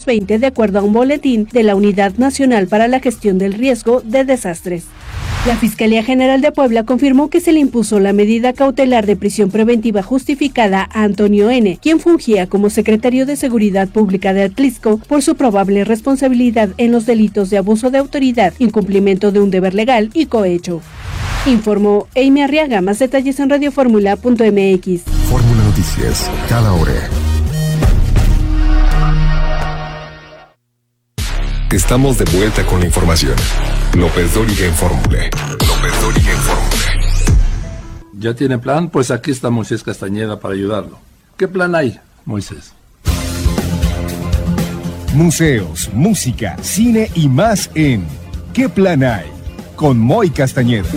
1920, de acuerdo a un boletín de la Unidad Nacional para la Gestión del Riesgo de Desastres. La Fiscalía General de Puebla confirmó que se le impuso la medida cautelar de prisión preventiva justificada a Antonio N., quien fungía como secretario de Seguridad Pública de Atlixco, por su probable responsabilidad en los delitos de abuso de autoridad, incumplimiento de un deber legal y cohecho. Informó Amy Arriaga. Más detalles en radioformula.mx. Fórmula Noticias, cada hora. Estamos de vuelta con la información. López Dóriga en Fórmula. López Dóriga en Fórmula. ¿Ya tiene plan? Pues aquí está Moisés Castañeda para ayudarlo. ¿Qué plan hay, Moisés? Museos, música, cine y más en ¿Qué plan hay? Con Moy Castañeda.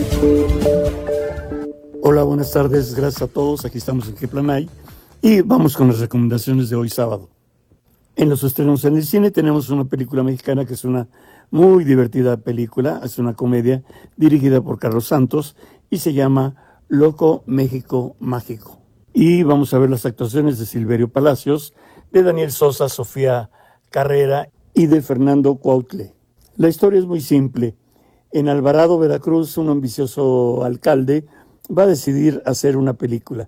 Hola, buenas tardes, gracias a todos. Aquí estamos en ¿Qué plan hay? Y vamos con las recomendaciones de hoy sábado. En los estrenos en el cine tenemos una película mexicana que es una muy divertida película, es una comedia dirigida por Carlos Santos y se llama Loco México Mágico. Y vamos a ver las actuaciones de Silverio Palacios, de Daniel Sosa, Sofía Carrera y de Fernando Cuautle. La historia es muy simple. En Alvarado, Veracruz, un ambicioso alcalde va a decidir hacer una película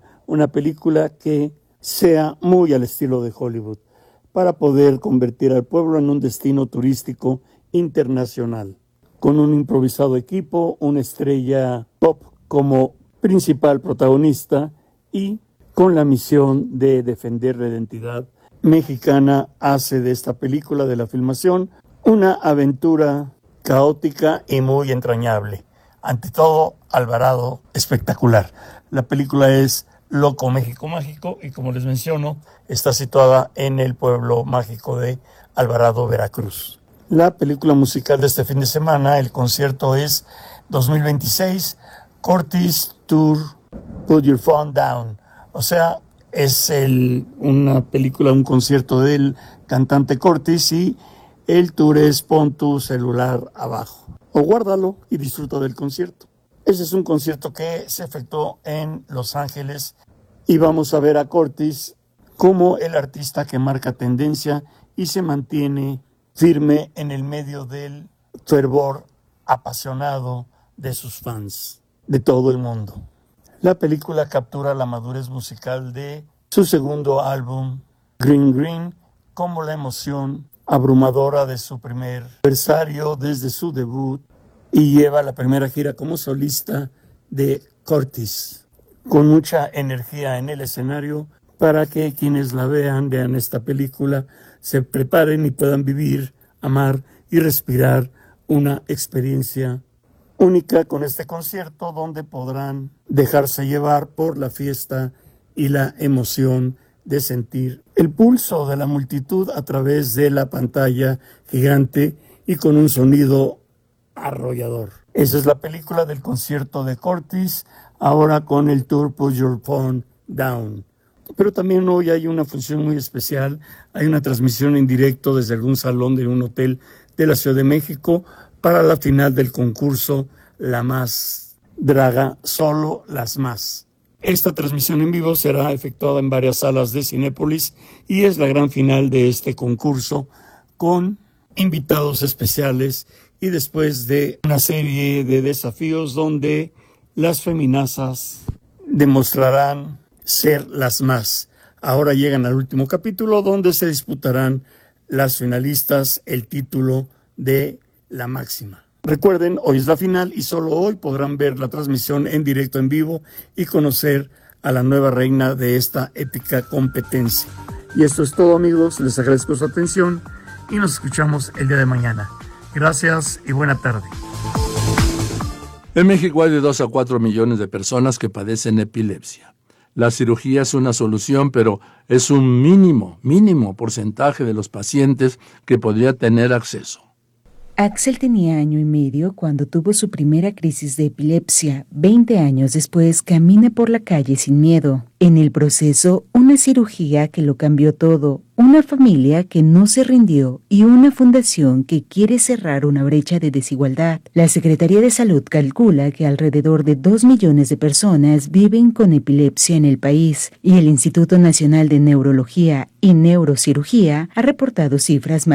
que sea muy al estilo de Hollywood, para poder convertir al pueblo en un destino turístico internacional, con un improvisado equipo, una estrella pop como principal protagonista y con la misión de defender la identidad mexicana. Hace de esta película, de la filmación, una aventura caótica y muy entrañable. Ante todo, Alvarado espectacular. La película es Loco México Mágico y, como les menciono, está situada en el pueblo mágico de Alvarado, Veracruz. La película musical de este fin de semana, el concierto es 2026 Curtis Tour Put Your Phone Down. O sea, es una película, un concierto del cantante Curtis y el tour es pon tu celular abajo o guárdalo y disfruta del concierto. Ese es un concierto que se efectuó en Los Ángeles y vamos a ver a Curtis como el artista que marca tendencia y se mantiene firme en el medio del fervor apasionado de sus fans de todo el mundo. La película captura la madurez musical de su segundo álbum, Green Green, como la emoción abrumadora de su primer aniversario desde su debut, y lleva la primera gira como solista de Curtis, con mucha energía en el escenario para que quienes la vean esta película, se preparen y puedan vivir, amar y respirar una experiencia única con este concierto, donde podrán dejarse llevar por la fiesta y la emoción de sentir el pulso de la multitud a través de la pantalla gigante y con un sonido arrollador. Esa es la película del concierto de Curtis, ahora con el tour Put Your Phone Down. Pero también hoy hay una función muy especial, hay una transmisión en directo desde algún salón de un hotel de la Ciudad de México para la final del concurso La Más Draga, Solo las Más. Esta transmisión en vivo será efectuada en varias salas de Cinépolis y es la gran final de este concurso, con invitados especiales y después de una serie de desafíos donde las feminazas demostrarán ser las más. Ahora llegan al último capítulo, donde se disputarán las finalistas el título de la máxima. Recuerden, hoy es la final y solo hoy podrán ver la transmisión en directo, en vivo, y conocer a la nueva reina de esta épica competencia. Y esto es todo, amigos, les agradezco su atención y nos escuchamos el día de mañana. Gracias y buena tarde. En México hay de 2 a 4 millones de personas que padecen epilepsia. La cirugía es una solución, pero es un mínimo porcentaje de los pacientes que podría tener acceso. Axel tenía 1 año y medio cuando tuvo su primera crisis de epilepsia. 20 años después, camina por la calle sin miedo. En el proceso, una cirugía que lo cambió todo, una familia que no se rindió y una fundación que quiere cerrar una brecha de desigualdad. La Secretaría de Salud calcula que alrededor de 2 millones de personas viven con epilepsia en el país, y el Instituto Nacional de Neurología y Neurocirugía ha reportado cifras más